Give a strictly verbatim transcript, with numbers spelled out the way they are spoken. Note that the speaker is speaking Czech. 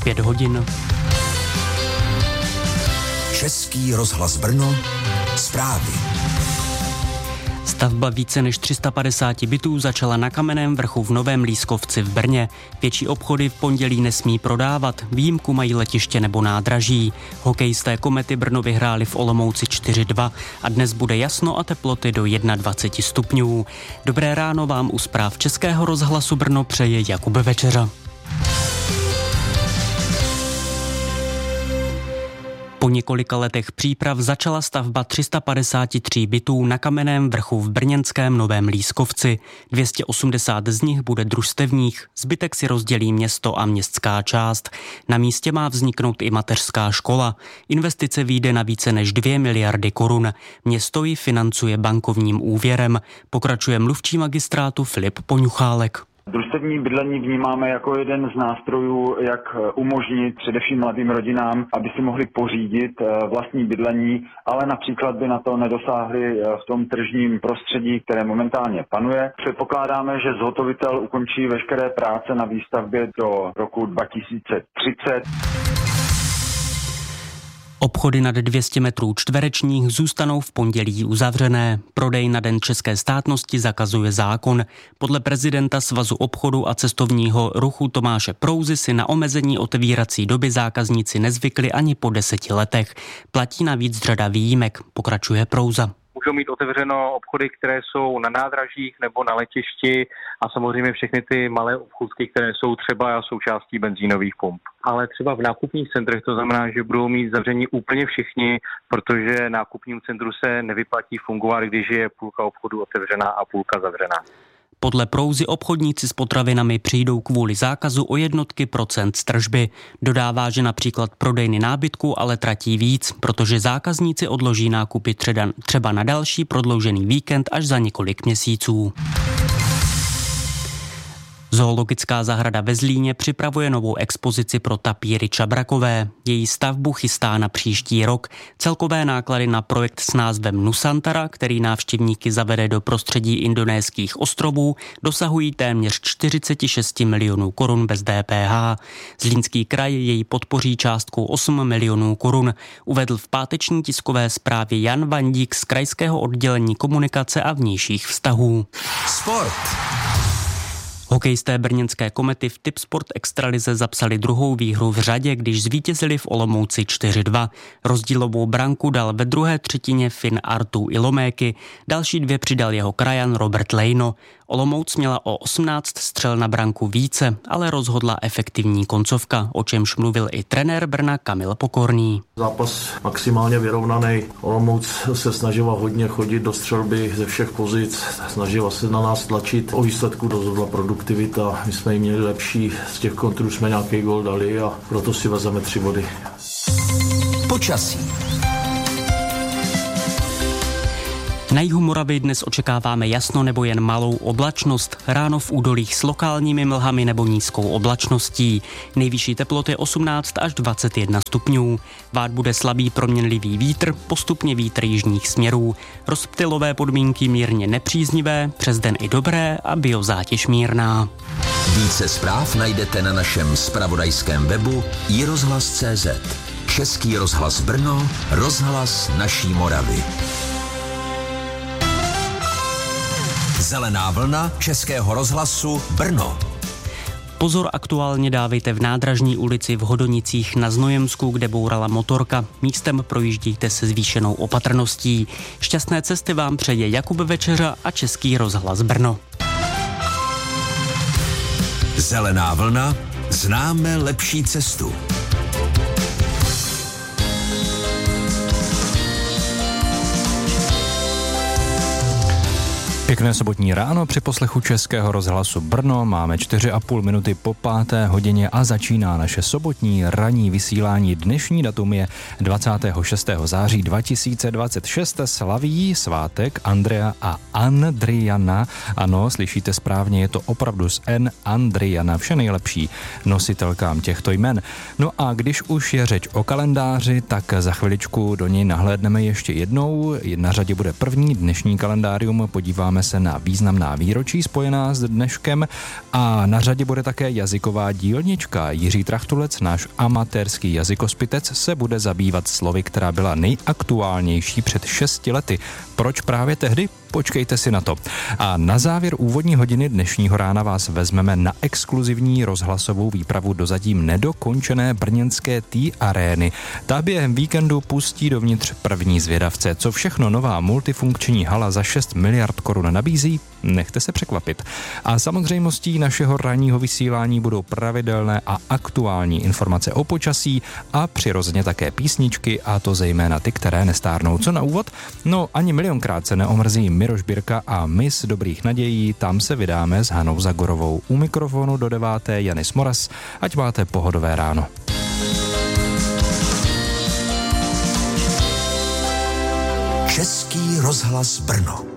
pět hodin. Český rozhlas Brno, zprávy. Stavba více než tři sta padesát bytů začala na Kamenném vrchu v Novém Lískovci v Brně. Větší obchody v pondělí nesmí prodávat, výjimku mají letiště nebo nádraží. Hokejisté Komety Brno vyhráli v Olomouci čtyři dva a dnes bude jasno a teploty do dvacet jedna stupňů. Dobré ráno vám u zpráv Českého rozhlasu Brno přeje Jakub Večeřa. Po několika letech příprav začala stavba tři sta padesát tři bytů na Kamenném vrchu v brněnském Novém Lískovci. dvě stě osmdesát z nich bude družstevních, zbytek si rozdělí město a městská část. Na místě má vzniknout i mateřská škola. Investice vyjde na více než dvě miliardy korun. Město ji financuje bankovním úvěrem, pokračuje mluvčí magistrátu Filip Poňuchálek. Družstevní bydlení vnímáme jako jeden z nástrojů, jak umožnit především mladým rodinám, aby si mohli pořídit vlastní bydlení, ale například by na to nedosáhli v tom tržním prostředí, které momentálně panuje. Předpokládáme, že zhotovitel ukončí veškeré práce na výstavbě do roku dva tisíce třicet. Obchody nad dvě stě metrů čtverečních zůstanou v pondělí uzavřené. Prodej na Den české státnosti zakazuje zákon. Podle prezidenta Svazu obchodu a cestovního ruchu Tomáše Prouzy si na omezení otevírací doby zákazníci nezvykli ani po deseti letech. Platí navíc řada výjimek, pokračuje Prouza. Můžou mít otevřeno obchody, které jsou na nádražích nebo na letišti a samozřejmě všechny ty malé obchůdky, které jsou třeba součástí benzínových pump. Ale třeba v nákupních centrech to znamená, že budou mít zavření úplně všichni, protože nákupnímu centru se nevyplatí fungovat, když je půlka obchodu otevřená a půlka zavřená. Podle Prouzy obchodníci s potravinami přijdou kvůli zákazu o jednotky procent z tržby. Dodává, že například prodejny nábytku ale tratí víc, protože zákazníci odloží nákupy třeba na další prodloužený víkend až za několik měsíců. Zoologická zahrada ve Zlíně připravuje novou expozici pro tapíry čabrakové. Její stavbu chystá na příští rok. Celkové náklady na projekt s názvem Nusantara, který návštěvníky zavede do prostředí indonéských ostrovů, dosahují téměř čtyřicet šest milionů korun bez D P H. Zlínský kraj jej podpoří částkou osm milionů korun. Uvedl v páteční tiskové zprávě Jan Vandík z krajského oddělení komunikace a vnějších vztahů. Sport. Hokejisté brněnské Komety v Tipsport extralize zapsali druhou výhru v řadě, když zvítězili v Olomouci čtyři dva. Rozdílovou branku dal ve druhé třetině Fin Arttu Iloméky, další dvě přidal jeho krajan Robert Lejno. Olomouc měla o osmnáct střel na branku více, ale rozhodla efektivní koncovka, o čemž mluvil i trenér Brna Kamil Pokorný. Zápas maximálně vyrovnaný. Olomouc se snažila hodně chodit do střelby ze všech pozic, snažila se na nás tlačit. O výsledku rozhodla produktivita, my jsme jí měli lepší, z těch kontrů jsme nějaký gól dali a proto si vezeme tři body. Počasí. Na jihu Moravy dnes očekáváme jasno nebo jen malou oblačnost. Ráno v údolích s lokálními mlhami nebo nízkou oblačností. Nejvyšší teploty osmnáct až dvacet jedna stupňů. Vád bude slabý proměnlivý vítr, postupně vítr jižních směrů. Rozptylové podmínky mírně nepříznivé, přes den i dobré a biozátěž mírná. Více zpráv najdete na našem zpravodajském webu i rozhlas tečka cé zet. Český rozhlas Brno, rozhlas naší Moravy. Zelená vlna Českého rozhlasu Brno. Pozor aktuálně dávejte v Nádražní ulici v Hodonicích na Znojemsku, kde bourala motorka. Místem projíždějte se zvýšenou opatrností. Šťastné cesty vám přeje Jakub Večeřa a Český rozhlas Brno. Zelená vlna, známe lepší cestu. Pěkné sobotní ráno při poslechu Českého rozhlasu Brno. Máme čtyři a půl minuty po páté hodině a začíná naše sobotní ranní vysílání. Dnešní datum je dvacátého šestého září dva tisíce dvacet šest. Slaví svátek Andrea a Andriana. Ano, slyšíte správně, je to opravdu z N. Andriana. Vše nejlepší nositelkám těchto jmen. No a když už je řeč o kalendáři, tak za chviličku do něj nahlédneme ještě jednou. Na řadě bude první dnešní kalendárium. Podíváme podíváme se na významná výročí spojená s dneškem a na řadě bude také jazyková dílnička. Jiří Trachtulec, náš amatérský jazykospitec, se bude zabývat slovy, která byla nejaktuálnější před šesti lety. Proč právě tehdy? Počkejte si na to. A na závěr úvodní hodiny dnešního rána vás vezmeme na exkluzivní rozhlasovou výpravu do zatím nedokončené brněnské T-arény. Ta během víkendu pustí dovnitř první zvědavce. Co všechno nová multifunkční hala za šest miliard korun nabízí? Nechte se překvapit. A samozřejmostí našeho ranního vysílání budou pravidelné a aktuální informace o počasí a přirozeně také písničky, a to zejména ty, které nestárnou. Co na úvod? No ani milionkrát se neomrzí Miroš Birka a Miss dobrých nadějí, tam se vydáme s Hanou Zagorovou. U mikrofonu do deváté Janis Moras, ať máte pohodové ráno. Český rozhlas Brno.